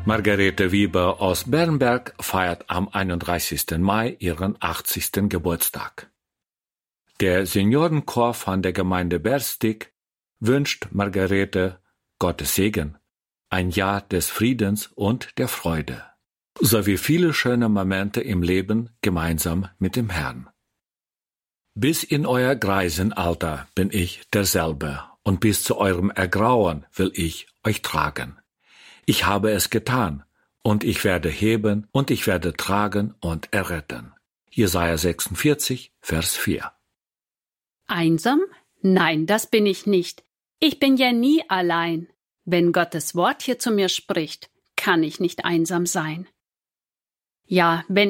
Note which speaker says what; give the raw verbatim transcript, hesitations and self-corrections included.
Speaker 1: Margarete Weber aus Bernberg feiert am einunddreißigsten Mai ihren achtzigsten Geburtstag. Der Seniorenchor von der Gemeinde Berstig wünscht Margarete Gottes Segen, ein Jahr des Friedens und der Freude, sowie viele schöne Momente im Leben gemeinsam mit dem Herrn. Bis in euer Greisenalter bin ich derselbe, und bis zu eurem Ergrauen will ich euch tragen. Ich habe es getan, und ich werde heben, und ich werde tragen und erretten. Jesaja sechsundvierzig, Vers vier.
Speaker 2: Einsam? Nein, das bin ich nicht. Ich bin ja nie allein. Wenn Gottes Wort hier zu mir spricht, kann ich nicht einsam sein. Ja, wenn